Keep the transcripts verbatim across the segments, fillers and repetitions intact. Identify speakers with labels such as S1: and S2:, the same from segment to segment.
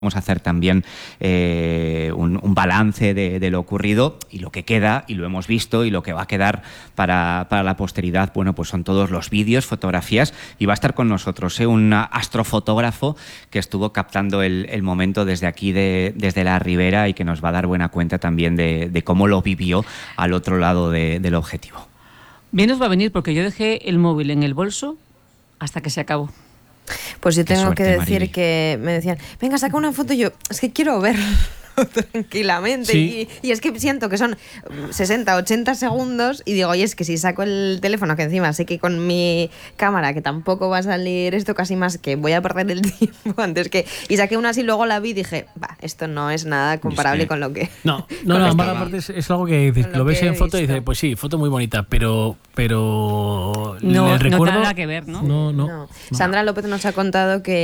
S1: Vamos a hacer también eh, un, un balance de, de lo ocurrido y lo que queda, y lo hemos visto, y lo que va a quedar para, para la posteridad. Bueno, pues son todos los vídeos, fotografías, y va a estar con nosotros ¿eh? un astrofotógrafo que estuvo captando el, el momento desde aquí, de, desde la ribera, y que nos va a dar buena cuenta también de, de cómo lo vivió al otro lado de, del objetivo.
S2: Bien nos va a venir, porque yo dejé el móvil en el bolso hasta que se acabó.
S3: Pues yo tengo
S1: suerte,
S3: que decir,
S1: Mariby,
S3: que me decían, venga, saca una foto, y yo, es que quiero verlo tranquilamente.
S4: Sí.
S3: Y, y es que siento que son sesenta, ochenta segundos y digo, oye, es que si saco el teléfono, que encima sé que con mi cámara, que tampoco va a salir esto casi más, que voy a perder el tiempo antes que... Y saqué una así, luego la vi y dije, va, esto no es nada comparable
S1: es que...
S3: con lo que...
S4: No, no, no, ambas aparte es, es algo que dices,
S3: Con lo
S4: lo ves
S3: que he
S4: en foto y
S3: visto.
S4: dices, pues sí, foto muy bonita, pero pero
S2: No,
S4: el recuerdo
S2: no tiene nada que ver, ¿no?
S4: No, no,
S3: No.
S4: no.
S3: Sandra López nos ha contado que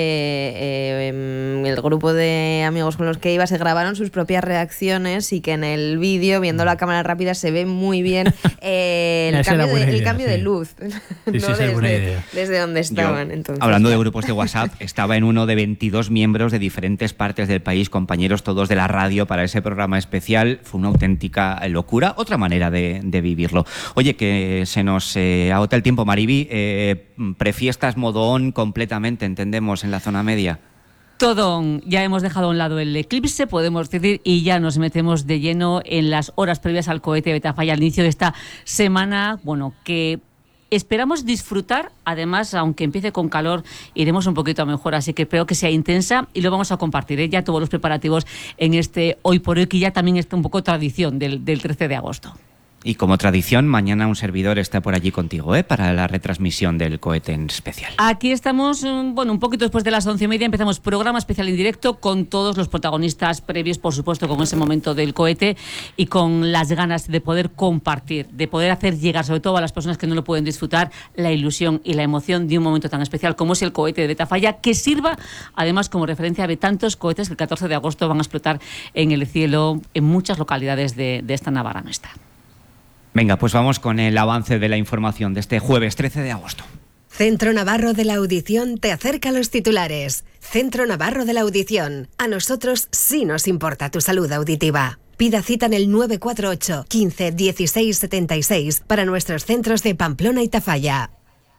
S3: eh, el grupo de amigos con los que iba se grabaron sus propias reacciones, y que en el vídeo, viendo la cámara rápida, se ve muy bien eh, el,
S4: Esa era
S3: cambio de,
S4: buena
S3: el
S4: idea,
S3: cambio
S4: sí.
S3: de luz,
S4: Sí,
S3: ¿no?
S4: sí, esa es buena
S3: desde,
S4: idea.
S3: desde donde estaban.
S1: Yo,
S3: Entonces,
S1: hablando de
S3: claro.
S1: grupos de WhatsApp, estaba en uno de veintidós miembros de diferentes partes del país, compañeros todos de la radio, para ese programa especial. Fue una auténtica locura, otra manera de, de vivirlo. Oye, que se nos eh, agota el tiempo, Mariby. Eh, prefiestas modo on completamente, entendemos, en la zona media.
S2: Todo, ya hemos dejado a un lado el eclipse, podemos decir, y ya nos metemos de lleno en las horas previas al cohete Betafalla, al inicio de esta semana, bueno, que esperamos disfrutar. Además, aunque empiece con calor, iremos un poquito a mejor, así que espero que sea intensa, y lo vamos a compartir, ¿eh? Ya todos los preparativos en este Hoy por Hoy, que ya también está un poco tradición del, del trece de agosto.
S1: Y como tradición, mañana un servidor está por allí contigo, ¿eh? Para la retransmisión del cohete en especial.
S2: Aquí estamos, bueno, un poquito después de las once y media, empezamos programa especial en directo con todos los protagonistas previos, por supuesto, con ese momento del cohete, y con las ganas de poder compartir, de poder hacer llegar, sobre todo a las personas que no lo pueden disfrutar, la ilusión y la emoción de un momento tan especial como es el cohete de Betafalla, que sirva además como referencia de tantos cohetes que el catorce de agosto van a explotar en el cielo en muchas localidades de, de esta Navarra nuestra.
S1: Venga, pues vamos con el avance de la información de este jueves trece de agosto.
S5: Centro Navarro de la Audición te acerca a los titulares. Centro Navarro de la Audición. A nosotros sí nos importa tu salud auditiva. Pida cita en el nueve cuatro ocho, quince, dieciséis, setenta y seis para nuestros centros de Pamplona y Tafalla.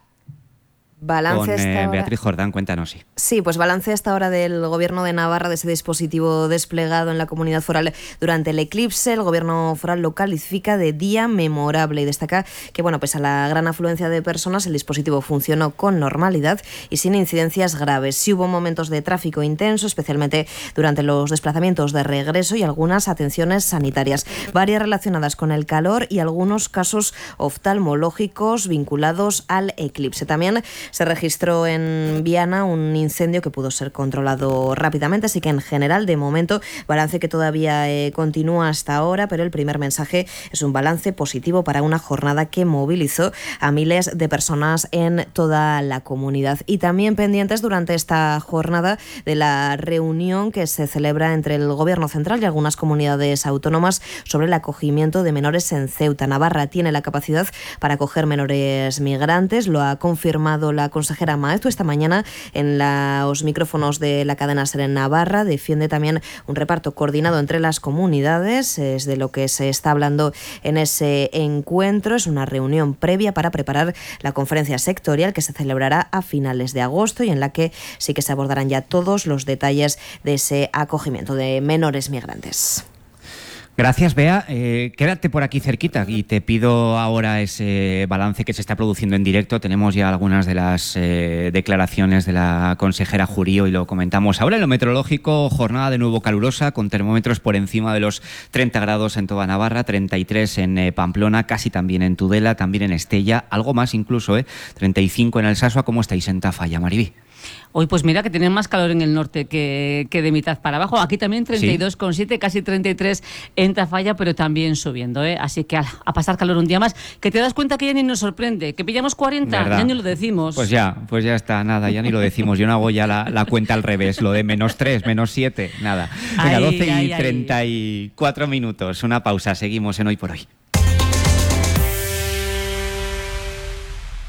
S3: Balance
S1: Con
S3: hasta
S1: eh,
S3: ahora.
S1: Beatriz Jordán, cuéntanos, sí.
S3: Sí, pues balance hasta ahora del Gobierno de Navarra, de ese dispositivo desplegado en la comunidad foral durante el eclipse. El Gobierno foral lo califica de día memorable y destaca que, bueno, pues a la gran afluencia de personas, el dispositivo funcionó con normalidad y sin incidencias graves. Sí hubo momentos de tráfico intenso, especialmente durante los desplazamientos de regreso, y algunas atenciones sanitarias, varias relacionadas con el calor y algunos casos oftalmológicos vinculados al eclipse. También se registró en Viana un incendio que pudo ser controlado rápidamente, así que en general, de momento, balance que todavía eh, continúa hasta ahora, pero el primer mensaje es un balance positivo para una jornada que movilizó a miles de personas en toda la comunidad. Y también pendientes durante esta jornada de la reunión que se celebra entre el Gobierno central y algunas comunidades autónomas sobre el acogimiento de menores en Ceuta. Navarra tiene la capacidad para acoger menores migrantes, lo ha confirmado la consejera Maeztu esta mañana en los micrófonos de la cadena SER en Navarra. Defiende también un reparto coordinado entre las comunidades, es de lo que se está hablando en ese encuentro. Es una reunión previa para preparar la conferencia sectorial que se celebrará a finales de agosto, y en la que sí que se abordarán ya todos los detalles de ese acogimiento de menores migrantes.
S1: Gracias, Bea. Eh, quédate por aquí cerquita y te pido ahora ese balance que se está produciendo en directo. Tenemos ya algunas de las eh, declaraciones de la consejera Jurío y lo comentamos ahora. En lo meteorológico, jornada de nuevo calurosa, con termómetros por encima de los treinta grados en toda Navarra, treinta y tres en eh, Pamplona, casi también en Tudela, también en Estella, algo más incluso, ¿eh? treinta y cinco en Alsasua. ¿Cómo estáis en Tafalla, Mariby?
S2: Hoy, pues mira, que tienen más calor en el norte que, que de mitad para abajo. Aquí también treinta y dos coma siete, sí, casi treinta y tres en Tafalla, pero también subiendo, ¿eh? Así que a, a pasar calor un día más, que te das cuenta que ya ni nos sorprende, que pillamos cuarenta,
S1: ¿verdad?
S2: Ya ni lo decimos.
S1: Pues ya, pues ya está, nada, ya ni lo decimos. Yo no hago ya la, la cuenta al revés, lo de menos tres, menos siete, nada. Venga,
S2: Ay,
S1: doce
S2: ay,
S1: y
S2: ay.
S1: treinta y cuatro minutos, una pausa, seguimos en Hoy por Hoy.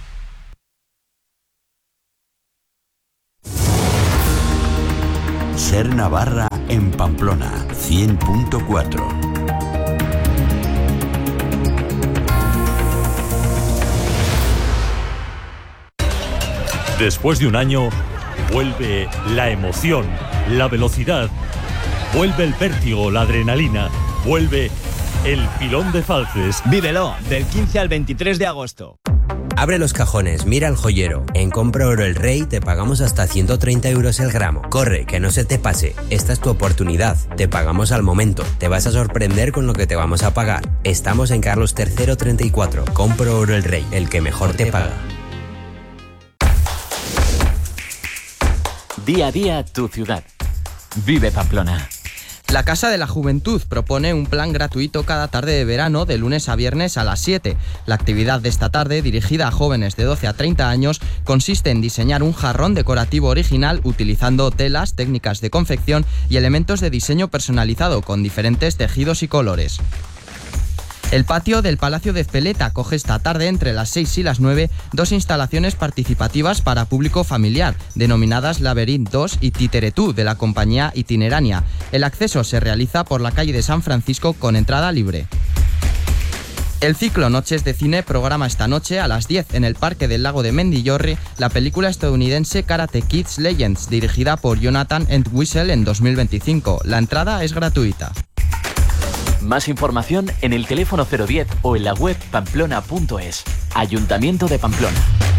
S6: Ser Ger Navarra en Pamplona, cien punto cuatro.
S7: Después de un año, vuelve la emoción, la velocidad, vuelve el vértigo, la adrenalina, vuelve el Pilón de Falces.
S8: Vívelo, del quince al veintitrés de agosto.
S9: Abre los cajones, mira al joyero. En Compra Oro El Rey te pagamos hasta ciento treinta euros el gramo. Corre, que no se te pase. Esta es tu oportunidad. Te pagamos al momento. Te vas a sorprender con lo que te vamos a pagar. Estamos en Carlos tercero treinta y cuatro. Compra Oro El Rey, el que mejor te paga.
S10: Día a día, tu ciudad. Vive Pamplona.
S11: La Casa de la Juventud propone un plan gratuito cada tarde de verano de lunes a viernes a las siete. La actividad de esta tarde, dirigida a jóvenes de doce a treinta años, consiste en diseñar un jarrón decorativo original utilizando telas, técnicas de confección y elementos de diseño personalizado con diferentes tejidos y colores. El patio del Palacio de Ezpeleta acoge esta tarde entre las seis y las nueve dos instalaciones participativas para público familiar, denominadas Laberint dos y Titeretú, de la compañía Itinerania. El acceso se realiza por la calle de San Francisco con entrada libre. El ciclo Noches de Cine programa esta noche a las diez en el Parque del Lago de Mendillorri la película estadounidense Karate Kids Legends, dirigida por Jonathan Entwistle en dos mil veinticinco. La entrada es gratuita.
S10: Más información en el teléfono cero diez o en la web pamplona punto es. Ayuntamiento de Pamplona.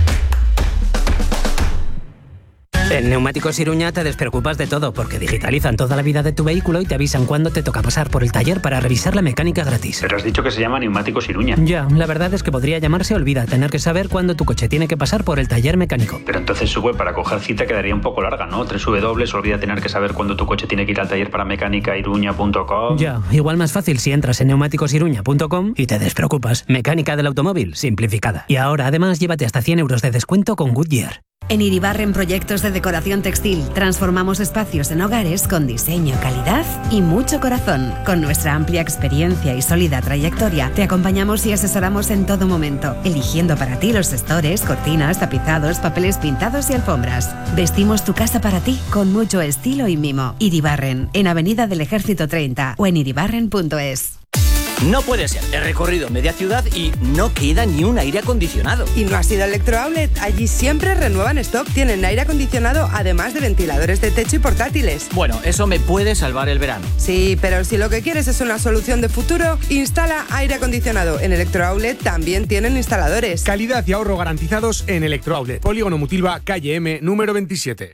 S12: En Neumáticos Iruña te despreocupas de todo porque digitalizan toda la vida de tu vehículo y te avisan cuándo te toca pasar por el taller para revisar la mecánica gratis.
S13: Pero has dicho que se llama Neumáticos Iruña.
S12: Ya, la verdad es que podría llamarse Olvida, tener que saber cuándo tu coche tiene que pasar por el taller mecánico.
S13: Pero entonces su web para coger cita quedaría un poco larga, ¿no? tres w w w punto olvida tener que saber cuándo tu coche tiene que ir al taller para mecánica iruña punto com.
S12: Ya, igual más fácil si entras en neumáticos iruña punto com y te despreocupas. Mecánica del automóvil simplificada. Y ahora además llévate hasta cien euros de descuento con Goodyear.
S5: En Iribarren Proyectos de Decoración Textil transformamos espacios en hogares con diseño, calidad y mucho corazón. Con nuestra amplia experiencia y sólida trayectoria, te acompañamos y asesoramos en todo momento, eligiendo para ti los estores, cortinas, tapizados, papeles pintados y alfombras. Vestimos tu casa para ti con mucho estilo y mimo. Iribarren, en Avenida del Ejército treinta o en iribarren punto es.
S8: No puede ser. He recorrido media ciudad y no queda ni un aire acondicionado.
S14: ¿Y no has ido al Electrooutlet? Allí siempre renuevan stock. Tienen aire acondicionado, además de ventiladores de techo y portátiles.
S8: Bueno, eso me puede salvar el verano.
S14: Sí, pero si lo que quieres es una solución de futuro, instala aire acondicionado. En Electrooutlet también tienen instaladores.
S15: Calidad y ahorro garantizados en Electrooutlet. Polígono Mutilva, calle M, número veintisiete.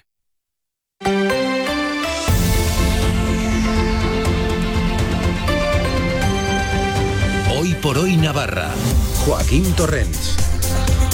S6: Hoy por hoy Navarra. Joaquín Torrents.